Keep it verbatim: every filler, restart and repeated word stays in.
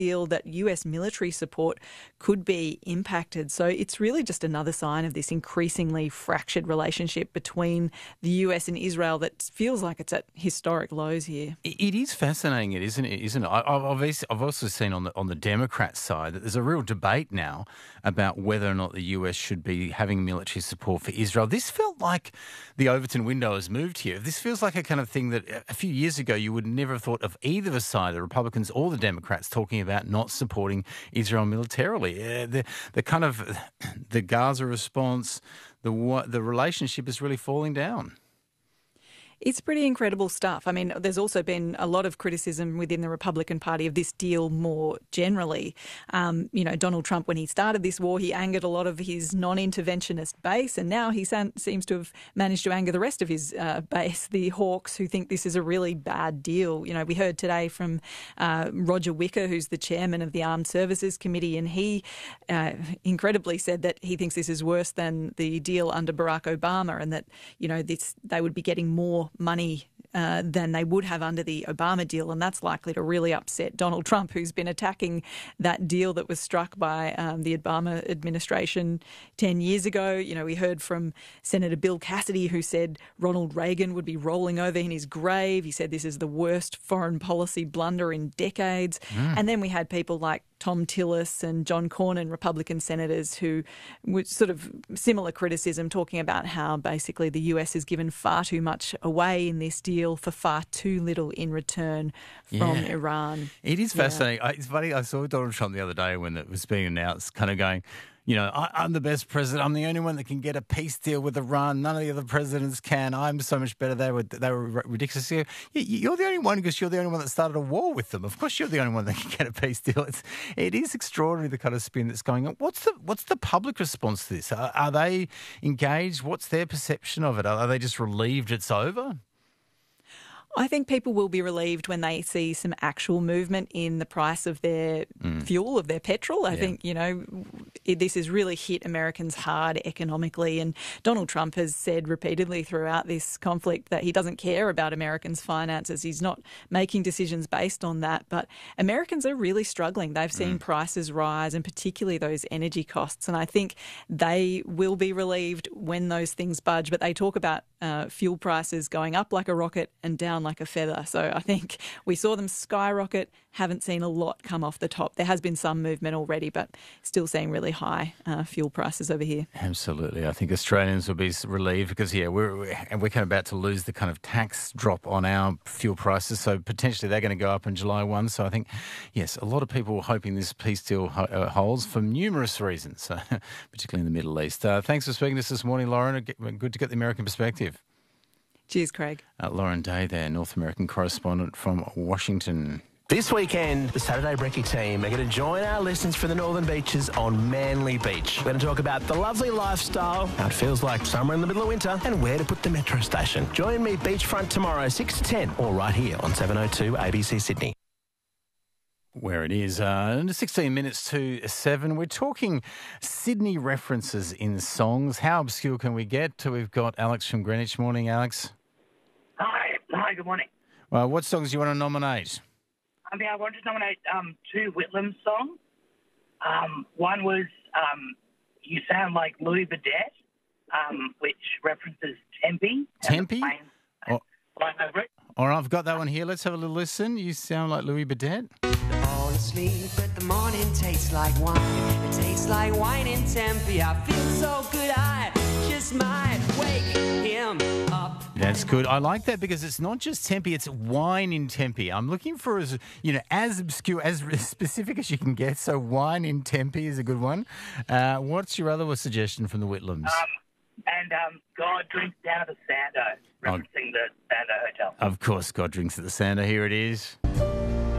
feel that U S military support could be impacted. So it's really just another sign of this increasingly fractured relationship between the U S and Israel that feels like it's at historic lows here. It is fascinating, it isn't it? Isn't it? I- I've I've also seen on the on the Democrat side that there's a real debate now about whether or not the U S should be having military support for Israel. This felt like the Overton window has moved here. This feels like a kind of thing that a few years ago you would never have thought of either the side, the Republicans or the Democrats, talking about not supporting Israel militarily. Uh, the the kind of the Gaza response, the the relationship is really falling down. It's pretty incredible stuff. I mean, there's also been a lot of criticism within the Republican Party of this deal more generally. Um, you know, Donald Trump, when he started this war, he angered a lot of his non-interventionist base, and now he san- seems to have managed to anger the rest of his uh, base, the hawks, who think this is a really bad deal. You know, we heard today from uh, Roger Wicker, who's the chairman of the Armed Services Committee, and he uh, incredibly said that he thinks this is worse than the deal under Barack Obama, and that, you know, this they would be getting more money uh, than they would have under the Obama deal, and that's likely to really upset Donald Trump, who's been attacking that deal that was struck by um, the Obama administration ten years ago. You know, we heard from Senator Bill Cassidy, who said Ronald Reagan would be rolling over in his grave. He said this is the worst foreign policy blunder in decades. Mm. And then we had people like Tom Tillis and John Cornyn, Republican senators, who were sort of similar criticism, talking about how basically the U S has given far too much away in this deal for far too little in return from yeah. Iran. It is fascinating. Yeah. It's funny, I saw Donald Trump the other day when it was being announced, kind of going, you know, I, I'm the best president. I'm the only one that can get a peace deal with Iran. None of the other presidents can. I'm so much better. They were they were ridiculous. You, you're the only one because you're the only one that started a war with them. Of course, you're the only one that can get a peace deal. It's it is extraordinary the kind of spin that's going on. What's the what's the public response to this? Are, are they engaged? What's their perception of it? Are, are they just relieved it's over? I think people will be relieved when they see some actual movement in the price of their mm. fuel, of their petrol. I yeah. think, you know, it, this has really hit Americans hard economically. And Donald Trump has said repeatedly throughout this conflict that he doesn't care about Americans' finances. He's not making decisions based on that. But Americans are really struggling. They've seen mm. prices rise, and particularly those energy costs. And I think they will be relieved when those things budge. But they talk about uh, fuel prices going up like a rocket and down like a feather. So I think we saw them skyrocket, haven't seen a lot come off the top. There has been some movement already, but still seeing really high uh, fuel prices over here. Absolutely. I think Australians will be relieved because, yeah, we're, we're, and we're kind of about to lose the kind of tax drop on our fuel prices. So potentially they're going to go up on July first. So I think, yes, a lot of people are hoping this peace deal ho- uh, holds for numerous reasons, uh, particularly in the Middle East. Uh, thanks for speaking to us this morning, Lauren. Good to get the American perspective. Cheers, Craig. Uh, Lauren Day there, North American correspondent from Washington. This weekend, the Saturday Brekkie team are going to join our listeners for the Northern Beaches on Manly Beach. We're going to talk about the lovely lifestyle, how it feels like summer in the middle of winter, and where to put the metro station. Join me beachfront tomorrow, six to ten, or right here on seven oh two A B C Sydney. Where it is, uh, sixteen minutes to seven. We're talking Sydney references in songs. How obscure can we get? We've got Alex from Greenwich. Morning, Alex. Hi. Hi, good morning. Well, what songs do you want to nominate? I mean, I wanted to nominate um, two Whitlam songs. Um, one was um, You Sound Like Louis Burdett, um, which references Tempe. Tempe? Oh. Like over it. All right, I've got that one here. Let's have a little listen. You Sound Like Louis Burdett. Fall asleep, but the morning tastes like wine. It tastes like wine in Tempe. I feel so good, I just might wake him up. That's good. I like that because it's not just Tempe, it's wine in Tempe. I'm looking for, as you know, as obscure, as specific as you can get. So wine in Tempe is a good one. Uh, what's your other suggestion from the Whitlams? Um, and um, God Drinks Down at the Sando, referencing oh. the Sando Hotel. Of course, God Drinks at the Sando. Here it is.